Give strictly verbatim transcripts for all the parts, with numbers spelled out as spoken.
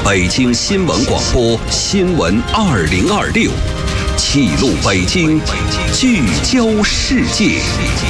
北京新闻广播新闻二零二六，记录北京，聚焦世界。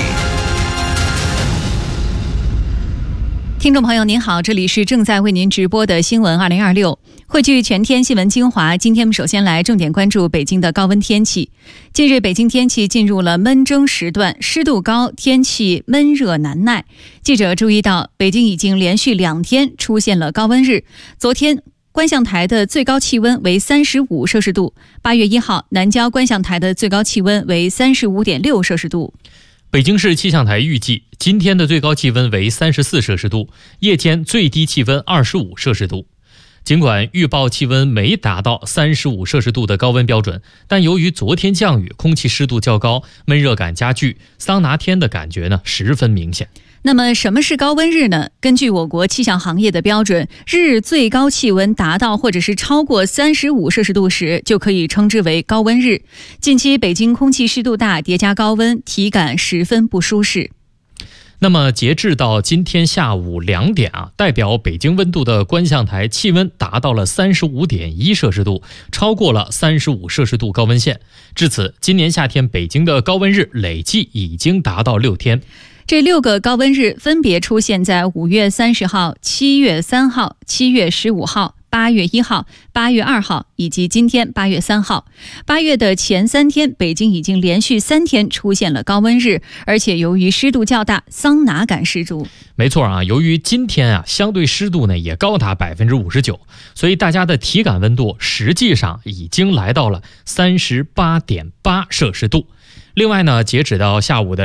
听众朋友您好，这里是正在为您直播的新闻二零二六，汇聚全天新闻精华。今天我们首先来重点关注北京的高温天气。近日北京天气进入了闷蒸时段，湿度高，天气闷热难耐。记者注意到，北京已经连续两天出现了高温日。昨天观象台的最高气温为三十五摄氏度，八月一号南郊观象台的最高气温为三十五点六摄氏度。 北京市气象台预计，今天的最高气温为三十四摄氏度，夜间最低气温二十五摄氏度。尽管预报气温没达到三十五摄氏度的高温标准，但由于昨天降雨，空气湿度较高，闷热感加剧，桑拿天的感觉呢十分明显。 那么什么是高温日呢？根据我国气象行业的标准，日最高气温达到或者是超过三十五摄氏度时，就可以称之为高温日。近期北京空气湿度大，叠加高温，体感十分不舒适。 那么截至到今天下午两点啊，代表北京温度的观象台气温达到了三十五点一摄氏度，超过了三十五摄氏度高温线。至此，今年夏天北京的高温日累计已经达到六天。 这六个高温日分别出现在五月三十号、七月三号、七月十五号、八月一号、八月二号以及今天八月三号。八月的前三天，北京已经连续三天出现了高温日，而且由于湿度较大，桑拿感十足。 没错啊，由于今天啊相对湿度呢也高达百分之五十九，所以大家的体感温度实际上已经来到了三十八点八摄氏度。另外呢，截止到下午的